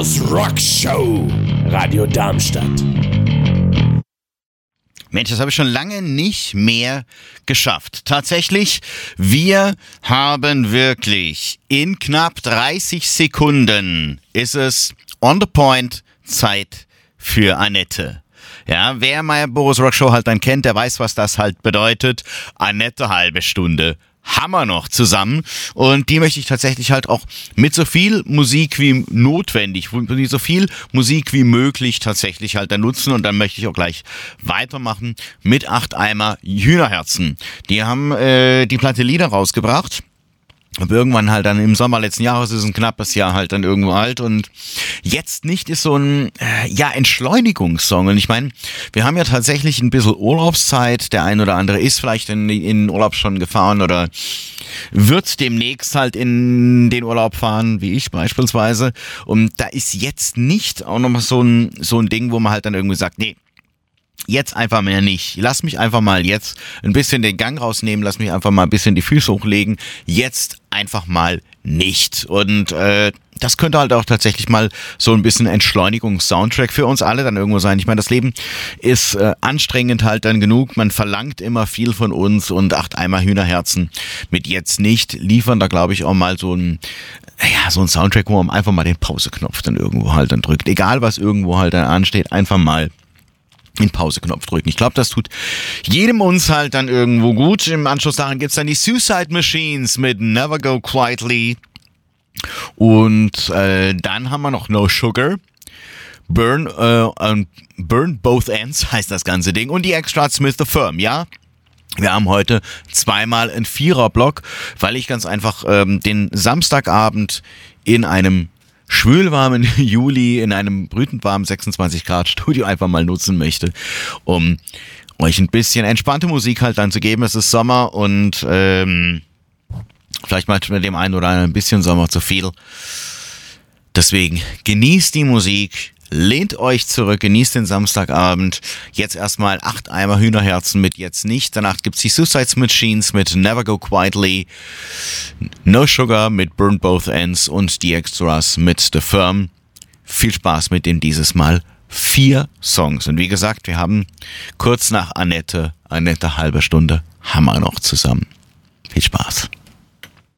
Boris Rock Show. Radio Darmstadt. Mensch, das habe ich schon lange nicht mehr geschafft. Tatsächlich, wir haben wirklich in knapp 30 Sekunden ist es on the point Zeit für Annette. Ja, wer meine Boris Rock Show halt dann kennt, der weiß, was das halt bedeutet. Annette, halbe Stunde haben wir noch zusammen und die möchte ich tatsächlich halt auch mit so viel Musik wie notwendig, so viel Musik wie möglich tatsächlich halt dann nutzen und dann möchte ich auch gleich weitermachen mit 8 Eimer Hühnerherzen. Die haben die Platte Lieder rausgebracht. Aber irgendwann halt dann im Sommer letzten Jahres, ist ein knappes Jahr halt dann irgendwo alt und jetzt nicht ist so ein, Entschleunigungssong und ich meine, wir haben ja tatsächlich ein bisschen Urlaubszeit, der ein oder andere ist vielleicht in Urlaub schon gefahren oder wird demnächst halt in den Urlaub fahren, wie ich beispielsweise und da ist jetzt nicht auch nochmal so ein Ding, wo man halt dann irgendwie sagt, nee, jetzt einfach mehr nicht. Lass mich einfach mal jetzt ein bisschen den Gang rausnehmen, lass mich einfach mal ein bisschen die Füße hochlegen. Jetzt einfach mal nicht. Und das könnte halt auch tatsächlich mal so ein bisschen Entschleunigungs-Soundtrack für uns alle dann irgendwo sein. Ich meine, das Leben ist anstrengend halt dann genug. Man verlangt immer viel von uns und 8 Eimer Hühnerherzen mit jetzt nicht liefern da, glaube ich, auch mal so ein Soundtrack, wo man einfach mal den Pause-Knopf dann irgendwo halt dann drückt. Egal, was irgendwo halt dann ansteht, einfach mal den Pause-Knopf drücken. Ich glaube, das tut jedem uns halt dann irgendwo gut. Im Anschluss daran gibt's dann die Suicide Machines mit Never Go Quietly. Und dann haben wir noch No Sugar. Burn Both Ends heißt das ganze Ding. Und die Extras with the Firm, ja? Wir haben heute zweimal einen Vierer-Block, weil ich ganz einfach den Samstagabend in einem schwülwarmen Juli in einem brütend warmen 26 Grad Studio einfach mal nutzen möchte, um euch ein bisschen entspannte Musik halt dann zu geben. Es ist Sommer und vielleicht mal mit dem einen oder anderen ein bisschen Sommer zu viel. Deswegen genießt die Musik, lehnt euch zurück, genießt den Samstagabend. Jetzt erstmal 8 Eimer Hühnerherzen mit jetzt nicht. Danach gibt's die Suicide Machines mit Never Go Quietly, No Sugar mit Burn Both Ends und die Extras mit The Firm. Viel Spaß mit den dieses Mal 4 Songs. Und wie gesagt, wir haben kurz nach Annette, halbe Stunde, haben wir noch zusammen. Viel Spaß.